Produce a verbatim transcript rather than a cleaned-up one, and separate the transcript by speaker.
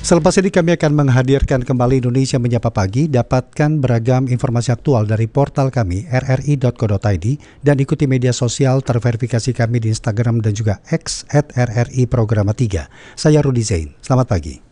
Speaker 1: Selepas ini kami akan menghadirkan kembali Indonesia Menyapa Pagi. Dapatkan beragam informasi aktual dari portal kami r r i dot co dot i d dan ikuti media sosial terverifikasi kami di Instagram dan juga X at r r i programa tiga. Saya Rudi Zain. Selamat pagi.